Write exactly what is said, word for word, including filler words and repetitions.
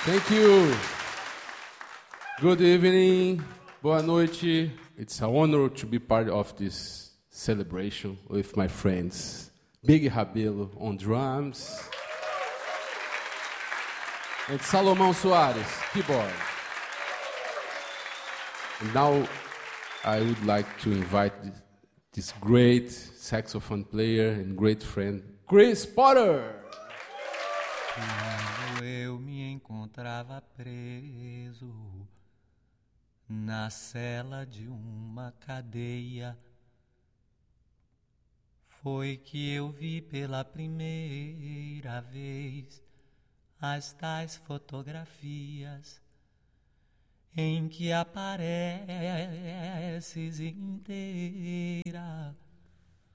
Thank you. Good evening. Boa noite. It's an honor to be part of this celebration with my friends. Big Rabelo on drums. And Salomão Soares, keyboard. And now I would like to invite this great saxophone player and great friend, Chris Potter. Quando eu me encontrava preso na cela de uma cadeia, foi que eu vi pela primeira vez as tais fotografias em que apareces inteira